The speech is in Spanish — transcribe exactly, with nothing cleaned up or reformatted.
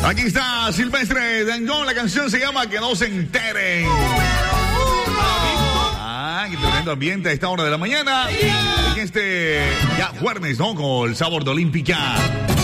Aquí está Silvestre Dangond, la canción se llama Que no se enteren. Ah, qué tremendo ambiente a esta hora de la mañana. En este ya jueves, ¿no? Con el sabor de Olímpica.